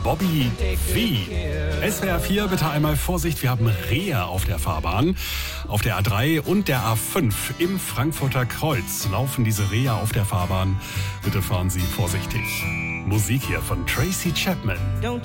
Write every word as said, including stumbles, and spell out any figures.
Bobby V. S W R vier, bitte einmal Vorsicht, wir haben Rehe auf der Fahrbahn. Auf der A drei und der A fünf im Frankfurter Kreuz laufen diese Rehe auf der Fahrbahn. Bitte fahren Sie vorsichtig. Musik hier von Tracy Chapman.